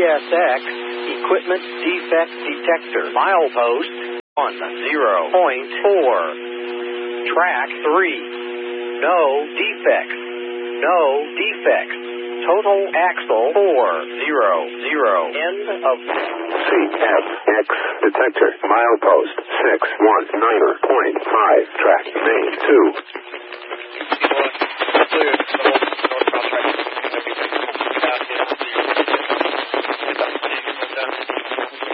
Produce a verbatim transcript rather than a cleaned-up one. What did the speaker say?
S X, equipment defect detector. Milepost one zero point four. Track three. No defects. No defects. Total axle four zero zero. End of C F X detector. Milepost six one nine point five. Track main two.